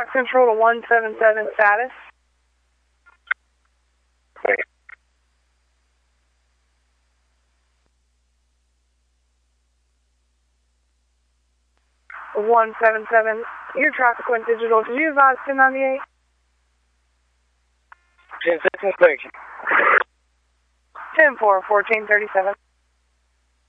Fox Central to 177 status. Wait. 177. Your traffic went digital. Did you advise 1098? 10-6 inspection. 10-4, 1437.